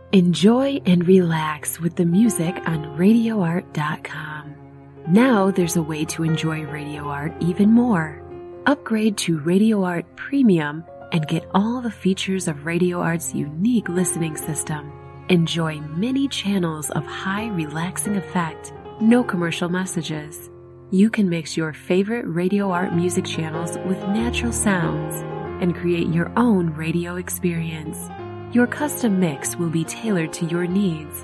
Enjoy and relax with the music on RadioArt.com. Now there's a way to enjoy Radio Art even more. Upgrade to Radio Art Premium and get all the features of Radio Art's unique listening system. Enjoy many channels of high relaxing effect, no commercial messages. You can mix your favorite Radio Art music channels with natural sounds and create your own radio experience. Your custom mix will be tailored to your needs